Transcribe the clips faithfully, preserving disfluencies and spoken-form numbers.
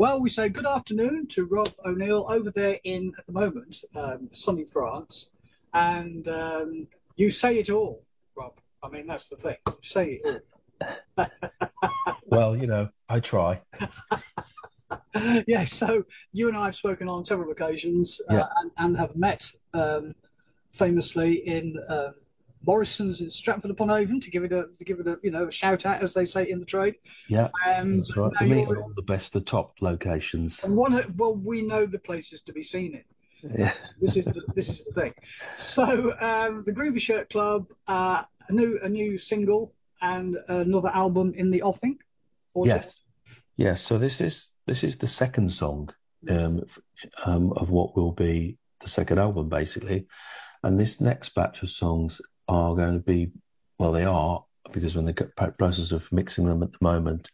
Well, we say good afternoon to Rob O'Neill over there in, at the moment, um, sunny France. And um, you say it all, Rob. I mean, that's the thing. You say it Well, you know, I try. all. Yes, so you and I have spoken on several occasions uh, Yeah, and, and have met um, famously in um Morrison's in Stratford upon Avon to give it a to give it a you know a shout out as they say in the trade. yeah, Um, that's but right. now We meet at you're all the best of top locations. and one well we know the places to be seen in. Yeah, This is the, this is the thing. So um, the Groovy Shirt Club, uh, a new a new single and another album in the offing. Altogether. yes, yes. So this is this is the second song Yeah. um, f- um, of what will be the second album, basically. And this next batch of songs are going to be, well, they are because we're in the c- process of mixing them at the moment.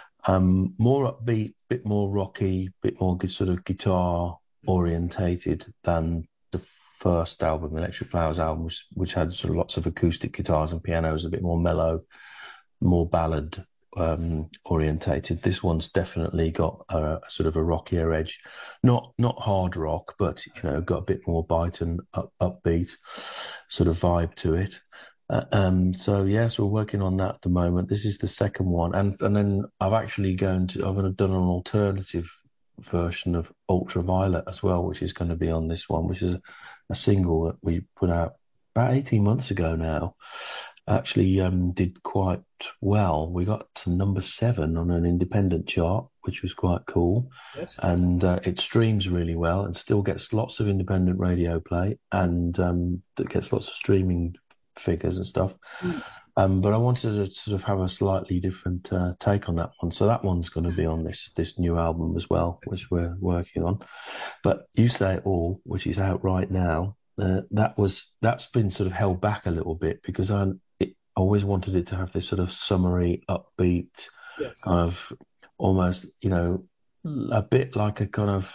Um, more upbeat, bit more rocky, bit more gu- sort of guitar orientated than the first album, the Electric Flowers album, which, which had sort of lots of acoustic guitars and pianos, a bit more mellow, more ballad um, orientated. This one's definitely got a, a sort of a rockier edge, not not hard rock, but you know, got a bit more bite and up, upbeat sort of vibe to it. Uh, um, so yes, we're working on that at the moment. This is the second one, and and then I've actually going to I've done an alternative version of Ultraviolet as well, which is going to be on this one, which is a single that we put out about eighteen months ago now. Actually, um, did quite well. We got to number seven on an independent chart, which was quite cool, Yes. and uh, it streams really well and still gets lots of independent radio play, and um, that gets lots of streaming figures and stuff. Mm. Um, but I wanted to sort of have a slightly different uh, take on that one. So that one's going to be on this this new album as well, which we're working on. But You Say It All, which is out right now, uh, that was that's been sort of held back a little bit because I it, I always wanted it to have this sort of summery, upbeat, Yes. kind of almost, you know, a bit like a kind of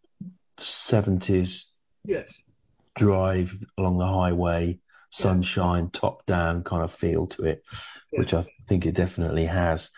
seventies Yes. drive along the highway, Yeah. sunshine, top down kind of feel to it, Yeah. which I think it definitely has.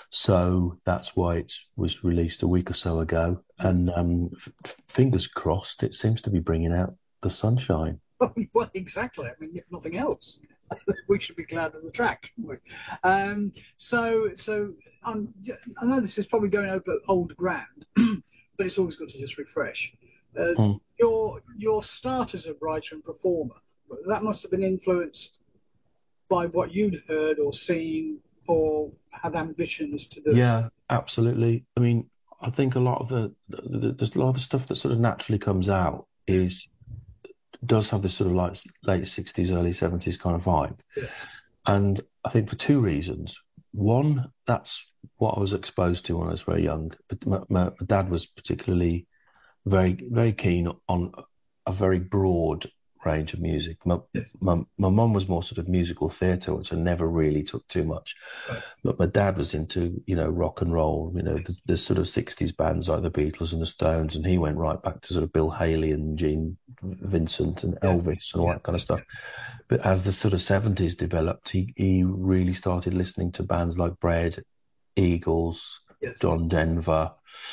So that's why it was released a week or so ago. Mm. And um, f- fingers crossed, it seems to be bringing out the sunshine. Well, exactly. I mean, if nothing else, we should be glad of the track. shouldn't we? Um, so, so um, I know this is probably going over old ground, but it's always good to just refresh. Uh, Mm. your your start as a writer and performer, that must have been influenced by what you'd heard or seen or had ambitions to do. Yeah, absolutely. I mean, I think a lot of the, the there's a lot of the stuff that sort of naturally comes out Mm. is does have this sort of like late sixties, early seventies kind of vibe. Yeah. And I think for two reasons. One, that's what I was exposed to when I was very young. But my, my, my dad was particularly very, very keen on a very broad range of music. My Yes. my, my mum was more sort of musical theatre, which I never really took too much. Right. But my dad was into, you know, rock and roll, you know, the, the sort of sixties bands like the Beatles and the Stones. And he went right back to sort of Bill Haley and Gene Vincent and Yeah. Elvis and all Yeah. that kind of stuff. But as the sort of seventies developed, he, he really started listening to bands like Bread, Eagles, Yes. Don Denver,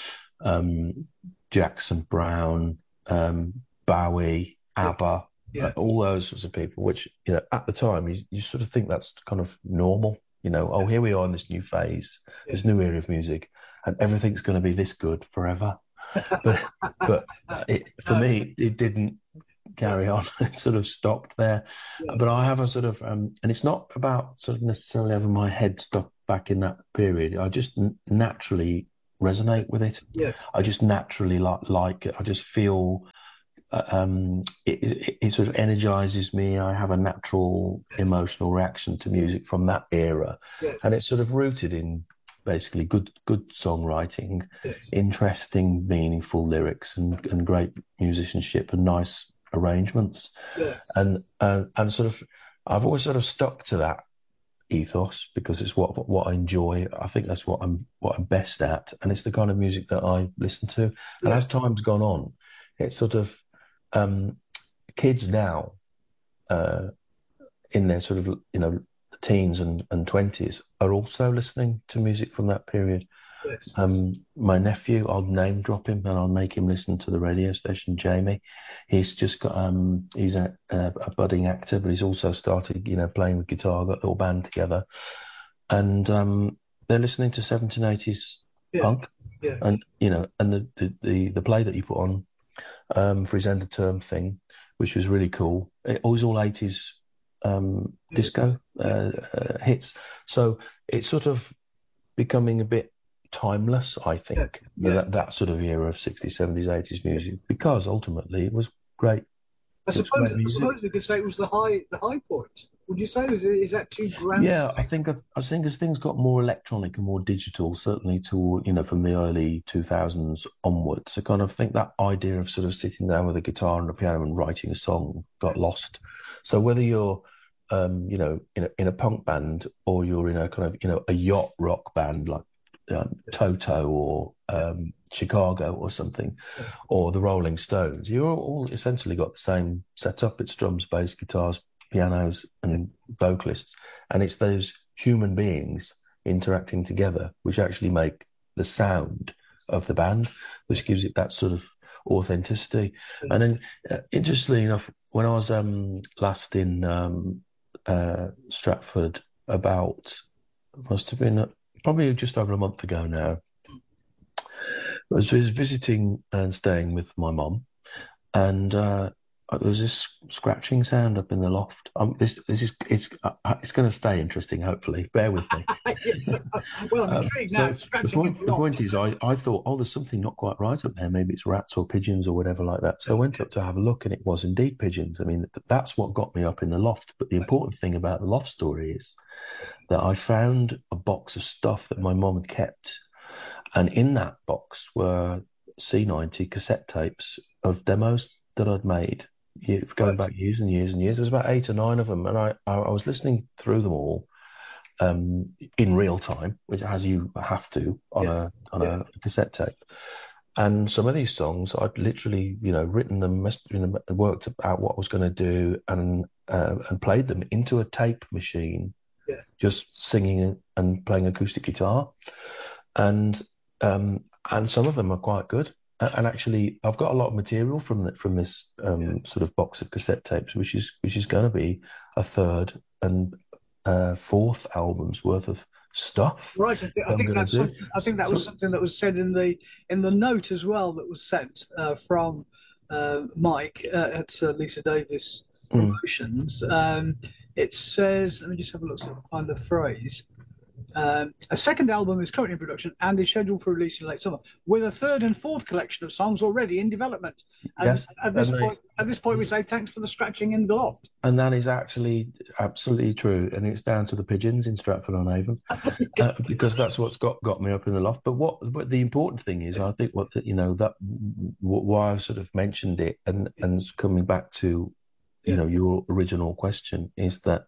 um, Jackson Brown, um, Bowie, Yeah. ABBA, uh, Yeah. all those sorts of people, which, you know, at the time, you, you sort of think that's kind of normal. You know, oh, here we are in this new phase, this Yes. new era of music, and everything's going to be this good forever. But, but it, for No. me, it didn't No. carry on. It sort of stopped there. Yes. But I have a sort of, um, and it's not about sort of necessarily having my head stuck back in that period. I just n- naturally resonate with it. Yes. I just naturally like like it. I just feel uh, um, it, it, it sort of energizes me. I have a natural Yes. emotional reaction to music from that era, and Yes. it's sort of rooted in basically good good songwriting, Yes. interesting, meaningful lyrics, and and great musicianship and nice arrangements, Yes. and and and sort of I've always sort of stuck to that ethos because it's what what I enjoy. I think that's what I'm what I'm best at, and it's the kind of music that I listen to. And Yes. as time's gone on, it's sort of um, kids now uh, in their sort of you know teens and, and twenties are also listening to music from that period. Yes. Um, my nephew, I'll name drop him and I'll make him listen to the radio station, Jamie. He's just got, um, he's a, a, a budding actor, but he's also started, you know, playing with guitar, got a little band together. And um, they're listening to seventeen eighties Yeah. punk. Yeah. And, you know, and the, the, the, the play that you put on um, for his end of term thing, which was really cool. It was all eighties um, disco uh, uh, hits. So it's sort of becoming a bit timeless, I think, Yes. Yes. that, that sort of era of sixties, seventies, eighties music, because ultimately it was great. I It was suppose great I music. suppose we could say it was the high the high point. Would you say is, is that too grand? Yeah, I think as- I think as things got more electronic and more digital, certainly to you know from the early two thousands onwards, I kind of think that idea of sort of sitting down with a guitar and a piano and writing a song got lost. So whether you're um, you know in a, in a punk band or you're in a kind of you know a yacht rock band like um, Toto or um, Chicago or something, Yes. or the Rolling Stones, you all all essentially got the same setup. It's drums, bass, guitars, pianos, and vocalists, and it's those human beings interacting together which actually make the sound of the band, which gives it that sort of authenticity. And then, uh, interestingly enough, when I was um, last in um, uh, Stratford, about must have been uh, probably just over a month ago now, I was vis- visiting and staying with my mom, and uh, there was this scratching sound up in the loft. Um, this this is it's uh, it's going to stay interesting. Hopefully, bear with me. Yes. Well, I'm Um, intrigued now. so the Scratching in point the the loft. point is, I I thought, oh, there's something not quite right up there. Maybe it's rats or pigeons or whatever like that. So I went up to have a look, and it was indeed pigeons. I mean, th- that's what got me up in the loft. But the important thing about the loft story is that I found a box of stuff that my mom had kept. And in that box were C ninety cassette tapes of demos that I'd made ye- going Right. back years and years and years. There was about eight or nine of them. And I, I, I was listening through them all um, in real time, which as you have to on Yeah. a on Yeah. a cassette tape. And some of these songs, I'd literally, you know, written them, mess- you know, worked out what I was going to do, and uh, and played them into a tape machine, Yes. just singing and playing acoustic guitar, and um, and some of them are quite good. A- And actually, I've got a lot of material from that from this Yeah. um, sort of box of cassette tapes, which is which is going to be a third and uh, fourth album's worth of stuff Right. I, th- I that I'm think going that's to do. something. I think that was So, something that was said in the in the note as well that was sent uh, from uh, Mike uh, at uh, Lisa Davis mm, Promotions. Um, it says, let me just have a look so I can find the phrase. Um, a second album is currently in production and is scheduled for release in late summer, with a third and fourth collection of songs already in development. And yes, at this and they point, at this point, we say thanks for the scratching in the loft. and that is actually absolutely true, and it's down to the pigeons in Stratford on Avon, uh, because that's what's got got me up in the loft. But what but the important thing is, I think what you know that why I sort of mentioned it, and and coming back to you Yeah, know your original question is that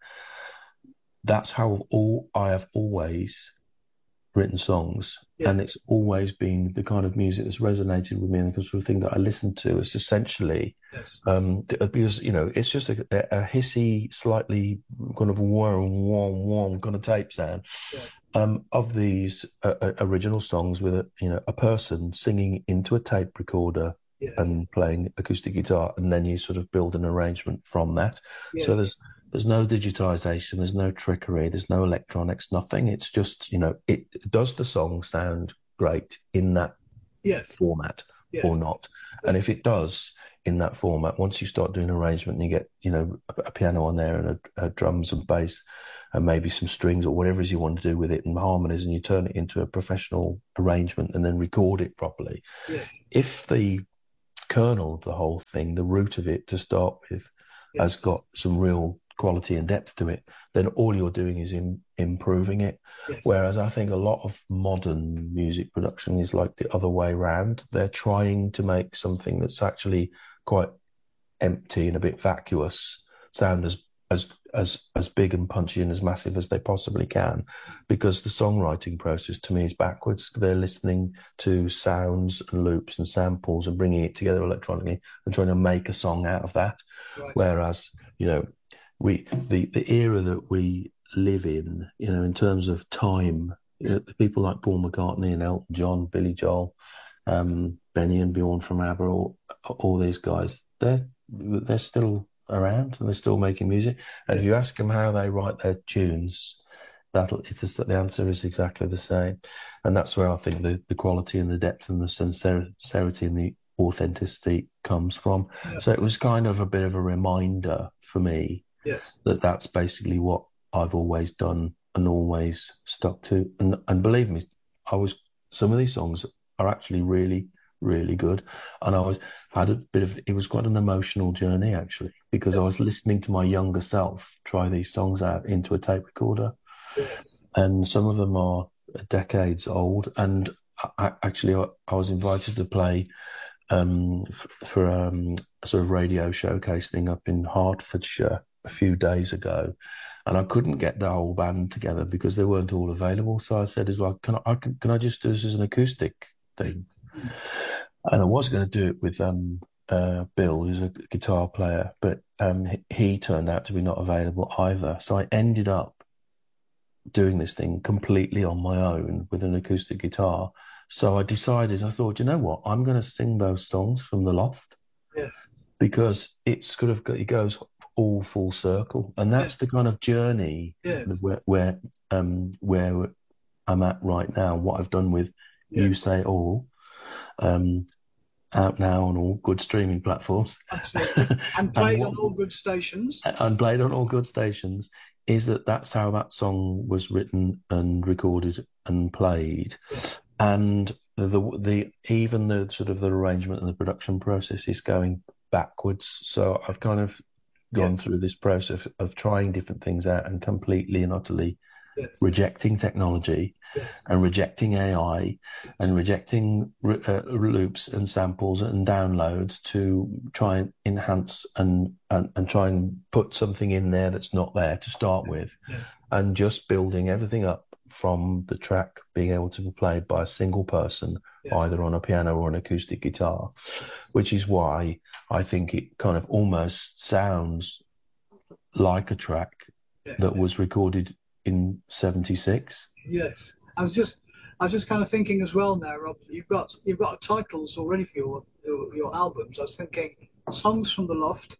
that's how all I have always written songs, yeah, and it's always been the kind of music that's resonated with me and the sort of thing that I listen to. It's essentially yes, um, because you know it's just a, a hissy, slightly kind of warm, warm, warm kind of tape sound yeah, um, of these uh, uh, original songs with a you know a person singing into a tape recorder yes, and playing acoustic guitar, and then you sort of build an arrangement from that. So yes, there's there's no digitization, there's no trickery, there's no electronics, nothing. It's just you know it does the song sound great in that yes, format or yes, not? yeah, And if it does in that format, once you start doing arrangement and you get, you know, a, a piano on there and a, a drums and bass and maybe some strings or whatever it is you want to do with it and harmonies, and you turn it into a professional arrangement and then record it properly. yes, If the kernel of the whole thing, the root of it to start with, has yes, got some real quality and depth to it, then all you're doing is in, improving it. yes, Whereas I think a lot of modern music production is like the other way around. They're trying to make something that's actually quite empty and a bit vacuous sound as as as as big and punchy and as massive as they possibly can, because the songwriting process to me is backwards. They're listening to sounds and loops and samples and bringing it together electronically and trying to make a song out of that. right, Whereas, you know, we the the era that we live in, you know, in terms of time. You know, people like Paul McCartney and Elton John, Billy Joel, um, Benny and Bjorn from ABBA, all, all these guys, they're they're still around and they're still making music. And if you ask them how they write their tunes, that'll it's the, the answer is exactly the same. And that's where I think the, the quality and the depth and the sincerity and the authenticity comes from. Yeah. So it was kind of a bit of a reminder for me Yes. that that's basically what I've always done and always stuck to. And and believe me, I was some of these songs are actually really, really good. And I was had a bit of it was quite an emotional journey actually, because I was listening to my younger self try these songs out into a tape recorder. Yes. And some of them are decades old. And I, actually, I, I was invited to play um, f- for um, a sort of radio showcase thing up in Hertfordshire a few days ago, and I couldn't get the whole band together because they weren't all available. So I said, "As well, can I, I can, can I just do this as an acoustic thing?" And I was going to do it with um, uh, Bill, who's a guitar player, but um, he, he turned out to be not available either. So I ended up doing this thing completely on my own with an acoustic guitar. So I decided, I thought, you know what, I'm going to sing those songs from the Loft Yes. because it's sort of it goes all full circle, and that's Yes. the kind of journey Yes. where where um where I'm at right now. What I've done with Yes. You Say It All, um, out now on all good streaming platforms, Absolutely. And and played what on all good stations. and played on all good stations, is that that's how that song was written and recorded and played. Yes. And the the even the sort of the arrangement and the production process is going backwards. So I've kind of gone Yeah. through this process of trying different things out and completely and utterly Yes. rejecting technology Yes. and rejecting A I and rejecting uh, loops and samples and downloads to try and enhance and, and and try and put something in there that's not there to start with, Yes. and just building everything up from the track being able to be played by a single person, Yes. either on a piano or an acoustic guitar, which is why I think it kind of almost sounds like a track Yes. that was recorded in seventy-six. Yes. I was just I was just kind of thinking as well now, Rob, you've got you've got titles already for your your, your albums. I was thinking Songs from the Loft.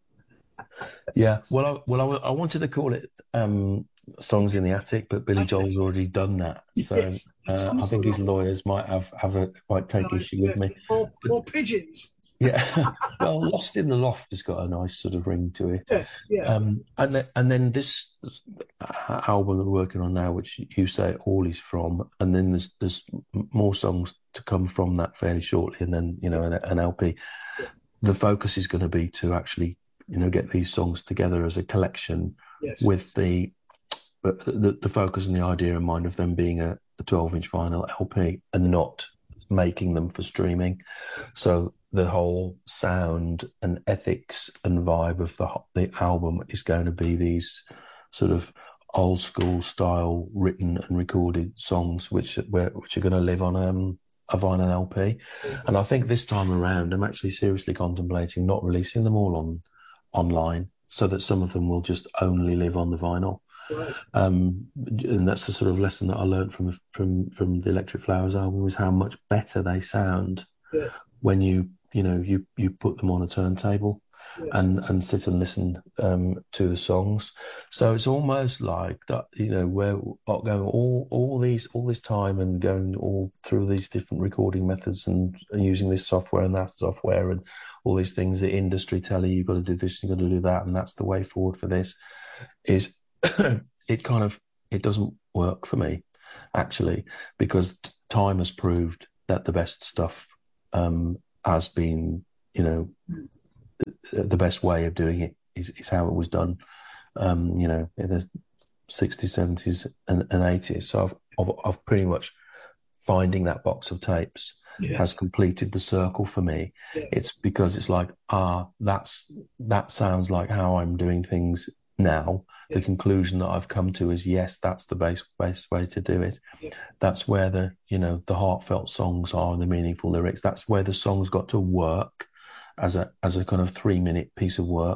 Yeah, well, I, well, I, I wanted to call it um, "Songs in the Attic," but Billy Joel's already done that, so Yes. uh, I think his lawyers might have have a might take Right. issue with Yes. me. Or, But or pigeons. yeah, well, "Lost in the Loft" has got a nice sort of ring to it. Yes. Yes. Um, and then, and then this uh, album that we're working on now, which You Say It All is from, and then there's there's more songs to come from that fairly shortly, and then you know an, an L P. The focus is going to be to actually you know get these songs together as a collection, Yes. with the, the the focus and the idea in mind of them being a, a twelve inch vinyl L P and not making them for streaming. So the whole sound and ethics and vibe of the the album is going to be these sort of old school style written and recorded songs, which which are going to live on um, a vinyl L P. And I think this time around, I'm actually seriously contemplating not releasing them all on online, so that some of them will just only live on the vinyl. Right. Um, and that's the sort of lesson that I learned from from from the Electric Flowers album, is how much better they sound Yeah. when you you know you you put them on a turntable. Yes. and and sit and listen um, to the songs. So it's almost like that, you know, we're going all all these all this time and going all through these different recording methods and, and using this software and that software and all these things. The industry tell you you've got to do this, you've got to do that, and that's the way forward for this. Is it kind of it doesn't work for me actually, because time has proved that the best stuff um, has been, you know. The best way of doing it is, is how it was done, um, you know, in the sixties, seventies, and, and eighties. So I've, I've, I've pretty much finding that box of tapes yeah. has completed the circle for me. Yes. It's because it's like, ah, that's that sounds like how I'm doing things now. Yes. The conclusion that I've come to is, yes, that's the best best way to do it. Yes. That's where the you know the heartfelt songs are and the meaningful lyrics. That's where the songs got to work as a as a kind of three minute piece of work.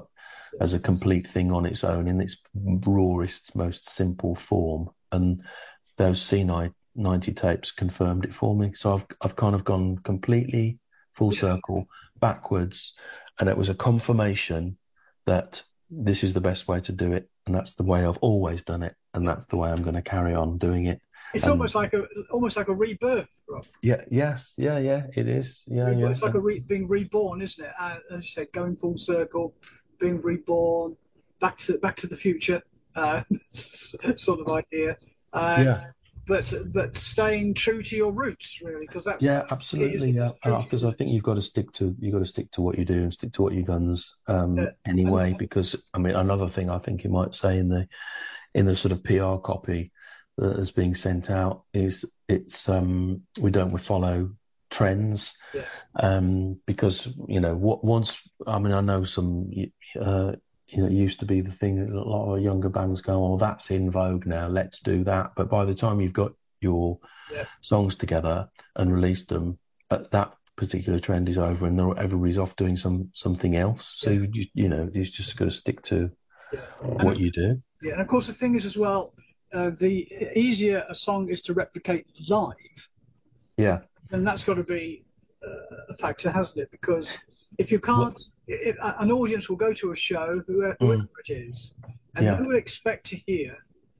as a complete thing on its own in its rawest, most simple form. And those C ninety tapes confirmed it for me. So I've I've kind of gone completely full Yeah. circle backwards, and it was a confirmation that this is the best way to do it, and that's the way I've always done it, and that's the way I'm going to carry on doing it. It's And almost like a almost like a rebirth, Rob. yeah, yes, yeah, yeah, it is. Yeah, yeah. It's like a re, being reborn, isn't it? Uh, as you said, going full circle, being reborn, back to back to the future, uh, sort of idea. Uh, Yeah, but but staying true to your roots, really, because that's, yeah, that's key, absolutely. isn't it? Yeah, True to because your I think roots. you've got to stick to you got to stick to what you do and stick to what your guns Yeah. um, And anyway. Because I mean, another thing I think you might say in the in the sort of P R copy that is being sent out is it's um, we don't follow trends yes, um, because you know what once I mean I know some uh, you know it used to be the thing that a lot of younger bands go, oh, that's in vogue now, let's do that. But by the time you've got your yeah, songs together and released them, uh, that particular trend is over, and everybody's off doing some something else. So yes, you just, you know you just got to stick to yeah. And what of, you do. yeah, and of course the thing is as well, uh, the easier a song is to replicate live, Yeah. then that's got to be uh, a factor, hasn't it? Because if you Well, can't, if, an audience will go to a show, whoever, whoever mm, it is, and they yeah. will expect to hear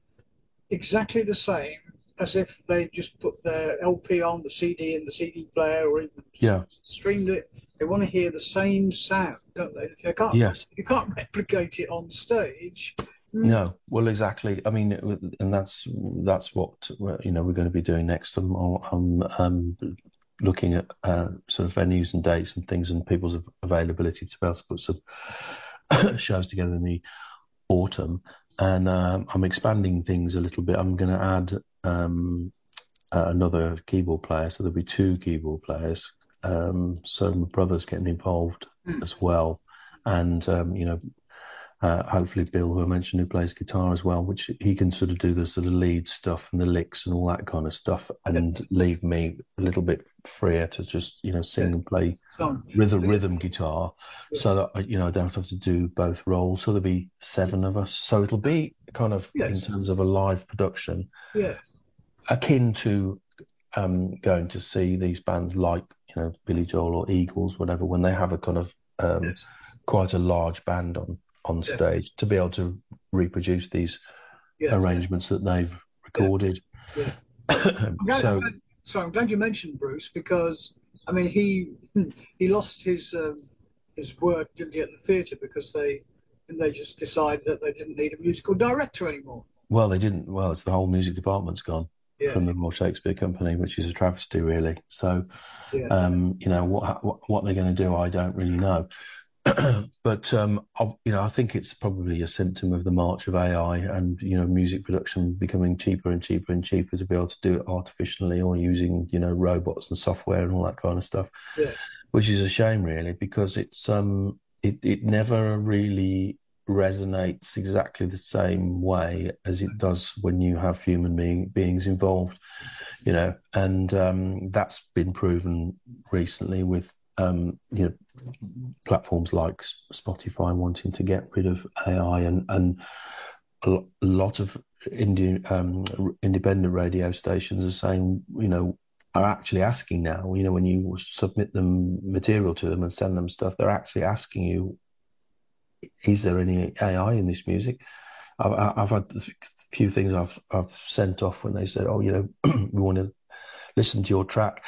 exactly the same as if they just put their L P on the C D in the C D player or even Yeah. streamed it. They want to hear the same sound, don't they? If you can't, Yes. you can't replicate it on stage. Mm, No, well, exactly. I mean, and that's that's what you know we're going to be doing next. I'm, I'm um, looking at uh, sort of venues and dates and things, and people's av- availability to be able to put some shows together in the autumn. And um, I'm expanding things a little bit. I'm going to add um, uh, another keyboard player, so there'll be two keyboard players. Um, so my brother's getting involved mm, as well, and um, you know uh, hopefully Bill, who I mentioned, who plays guitar as well, which he can sort of do the sort of lead stuff and the licks and all that kind of stuff, yeah, and leave me a little bit freer to just you know yeah. sing and play So, rhythm yeah, rhythm guitar, yeah, so that I- you know I don't have to do both roles. So there'll be seven of us. So it'll be kind of in yes, terms of a live production yes, akin to um, going to see these bands like you know Billy Joel or Eagles, whatever, when they have a kind of um, yes, quite a large band on on yeah, stage to be able to reproduce these yes, arrangements that they've yeah, recorded. yeah. I'm glad, I'm So glad, sorry, I'm glad you mentioned Bruce because I mean he he lost his um, his work, didn't he, at the theatre because they and they just decided that they didn't need a musical director anymore. well, they didn't. Well, it's the whole music department's gone from Yes, the Royal Shakespeare Company, which is a travesty, really. So, yeah, um, you know what what, what they're going to do, I don't really know. But um, I, you know, I think it's probably a symptom of the march of A I and you know music production becoming cheaper and cheaper and cheaper to be able to do it artificially or using you know robots and software and all that kind of stuff, yes, which is a shame, really, because it's um it it never really resonates exactly the same way as it does when you have human being, beings involved, you know, and um, that's been proven recently with um, you know platforms like Spotify wanting to get rid of A I and and a lot of Indian um, independent radio stations are saying, you know, are actually asking now, you know, when you submit them material to them and send them stuff, they're actually asking you, is there any A I in this music? I've, I've had a few things I've I've sent off when they said, oh, you know, we want to listen to your track,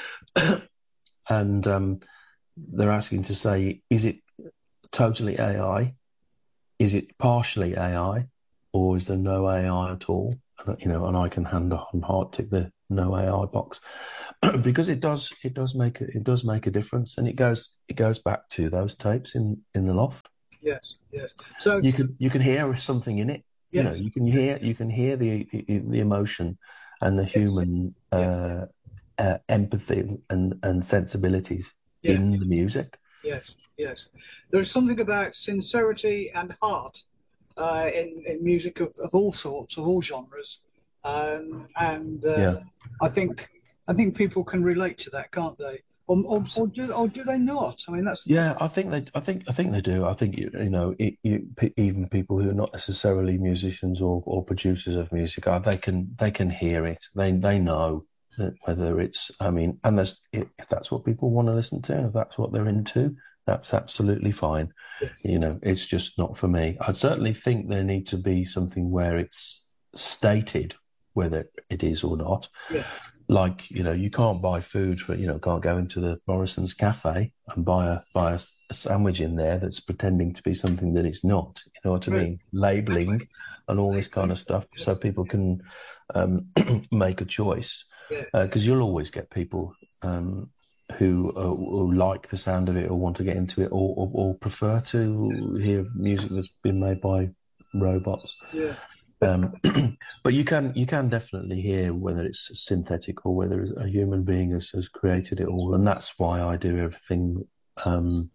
and um, they're asking to say, is it totally A I? Is it partially A I, or is there no A I at all? And, you know, and I can hand on heart tick the no A I box because it does it does make a, it does make a difference, and it goes it goes back to those tapes in in the loft. yes, yes. So You can you can hear something in it. You know, yes, you can hear you can hear the the, the emotion and the yes, human yeah, uh, uh, empathy and and sensibilities yeah, in the music. yes, yes. There's something about sincerity and heart uh, in in music of, of all sorts, of all genres, um, and uh, Yeah, I think I think people can relate to that, can't they? or, or, or do or do they not? I mean, that's the Yeah, I think they. I think. I think they do. I think you, you know, it, you, p- even people who are not necessarily musicians or, or producers of music, are they can they can hear it. They they know that whether it's. I mean, and there's if that's what people want to listen to, if that's what they're into, that's absolutely fine. yes, You know, it's just not for me. I certainly think there need to be something where it's stated whether it is or not. yeah, Like, you know, you can't buy food for, you know, can't go into the Morrison's cafe and buy a buy a, a sandwich in there that's pretending to be something that it's not. You know what I right, mean? Labeling and all this kind of stuff, so yes, people can um, make a choice. yeah, Because you'll always get people um, who, uh, who like the sound of it or want to get into it, or, or, or prefer to hear music that's been made by robots. yeah. But Um, but you can you can definitely hear whether it's synthetic or whether a human being has, has created it all, and that's why I do everything. Um,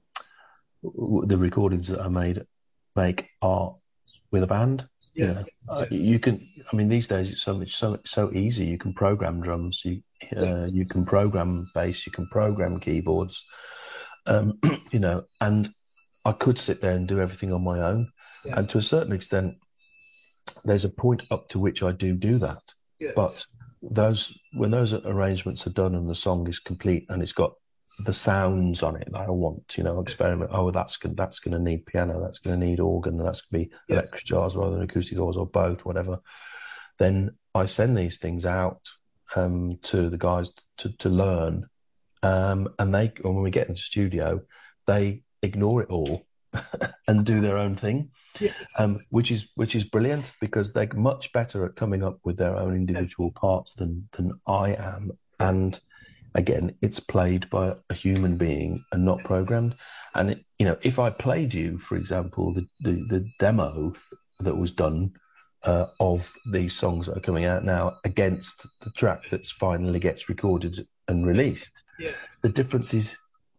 the recordings that I made make art with a band. You yeah, know, uh, yeah, you can. I mean, these days it's so much so so easy. You can program drums. You yeah, uh, you can program bass. You can program keyboards. Um, you know, and I could sit there and do everything on my own, and yes, to a certain extent there's a point up to which I do do that. yeah, But those when those arrangements are done and the song is complete and it's got the sounds on it that I want, you know, experiment. Oh, that's gonna, that's going to need piano, that's going to need organ, that's going to be yes, electric guitars rather than acoustic guitars or both, whatever. Then I send these things out um, to the guys to to learn, um, and they when we get into the studio, they ignore it all and do their own thing, yes, um, which is which is brilliant because they're much better at coming up with their own yes, individual parts than than I am. yeah, And again, it's played by a human being and not programmed. And it, you know, if I played you, for example, the the, the demo that was done uh, of these songs that are coming out now against the track that's finally gets recorded and released, yeah, the difference is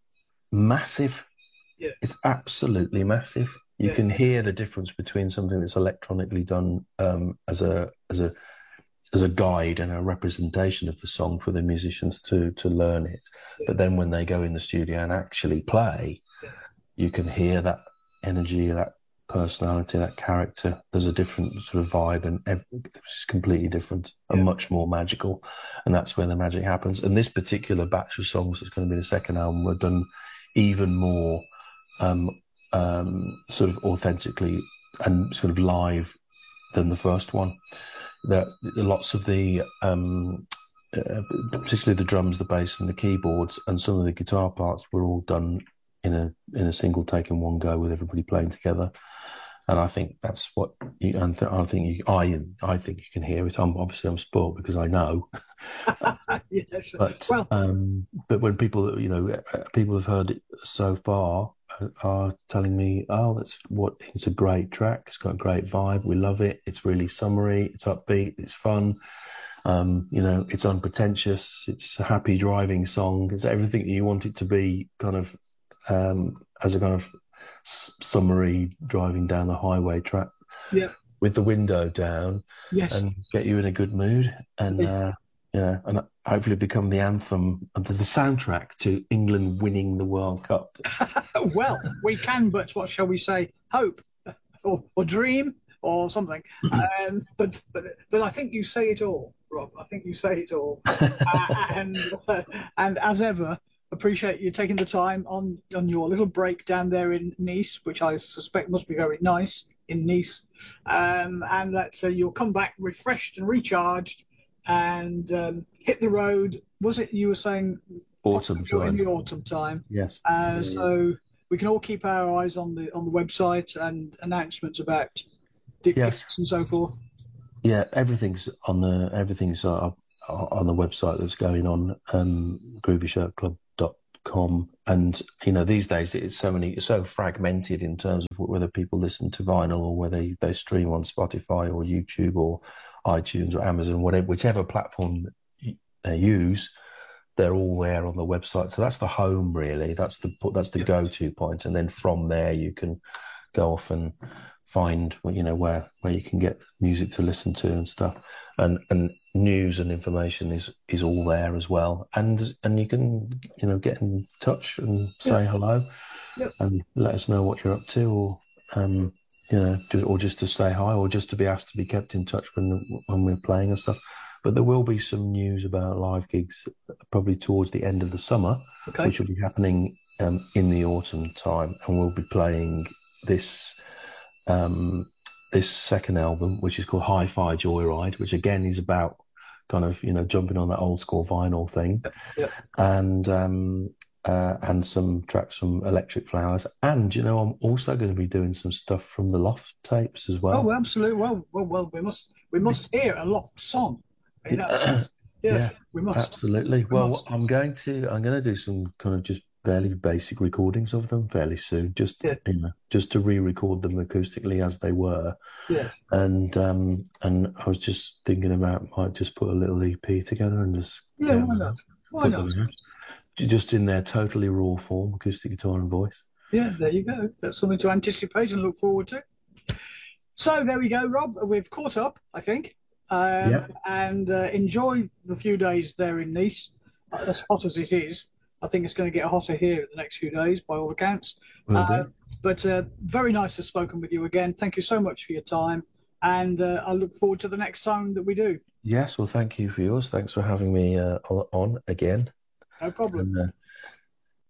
massive. yeah, It's absolutely massive. You yes, can hear the difference between something that's electronically done um, as a as a as a guide and a representation of the song for the musicians to to learn it. yeah, But then when they go in the studio and actually play, yes, you can hear that energy, that personality, that character. There's a different sort of vibe, and it's completely different and yeah, much more magical. And that's where the magic happens. And this particular batch of songs that's going to be the second album were done even more um, um, sort of authentically and sort of live than the first one. There, lots of the, um, uh, particularly the drums, the bass, and the keyboards, and some of the guitar parts were all done in a in a single take in one go with everybody playing together. And I think that's what you. And I think you, I I think you can hear it. I'm obviously I'm spoiled because I know, yes. but Well, um, but when people you know people have heard it so far are telling me, oh, that's what it's a great track. It's got a great vibe. We love it. It's really summery. It's upbeat. It's fun. Um, you know, it's unpretentious. It's a happy driving song. It's everything that you want it to be, kind of um, as a kind of summery driving down the highway track yeah, with the window down yes. and get you in a good mood. And Yeah. uh, yeah, and hopefully become the anthem and the soundtrack to England winning the World Cup. Well, we can, but what shall we say? Hope or, or dream or something. Um, but but but I think you say it all, Rob. I think you say it all. Uh, and uh, and as ever, appreciate you taking the time on on your little break down there in Nice, which I suspect must be very nice in Nice. Um, and that uh, you'll come back refreshed and recharged and um, hit the road. Was it you were saying Autumn in time. the autumn time? Yes. Uh, so we can all keep our eyes on the on the website and announcements about gigs Yes. and so forth. Yeah, everything's on the everything's uh, on the website that's going on, um, groovy shirt club dot com. And you know, these days it's so many, it's so fragmented in terms of whether people listen to vinyl or whether they, they stream on Spotify or YouTube or iTunes or Amazon, whatever, whichever platform they use, they're all there on the website. So that's the home, really. That's the that's the Yeah. go-to point, and then from there you can go off and find, you know, where where you can get music to listen to and stuff, and and news and information is is all there as well, and and you can, you know, get in touch and Yeah. say hello Yeah. and let us know what you're up to, or um, you know, ju- or just to say hi, or just to be asked to be kept in touch when when we're playing and stuff. But there will be some news about live gigs probably towards the end of the summer, Okay. which will be happening um, in the autumn time, and we'll be playing this um, this second album, which is called Hi-Fi Joyride, which again is about kind of, you know, jumping on that old school vinyl thing, Yeah. Yeah. and um, uh, and some tracks from Electric Flowers. And, you know, I'm also going to be doing some stuff from the Loft tapes as Oh, well. absolutely. Well, well, well. We must we must hear a Loft song in that sense. Yeah, Yes, we must. absolutely. We Well, must. I'm going to I'm going to do some kind of just fairly basic recordings of them fairly soon, just, Yeah. you know, just to re-record them acoustically as they were. Yes. And um and I was just thinking about, might just put a little E P together and just Yeah. get Why them not? out, Why put not? them out, just in their totally raw form, acoustic guitar and voice. Yeah. There you go. That's something to anticipate and look forward to. So there we go, Rob. We've caught up, I think, um, Yeah, and uh, enjoy the few days there in Nice. Uh, as hot as it is, I think it's going to get hotter here in the next few days, by all accounts. will Uh, do. but uh, very nice to have spoken with you again. Thank you so much for your time, and uh, I look forward to the next time that we do. Yes, well, thank you for yours. Thanks for having me uh, on on again. No problem. And uh,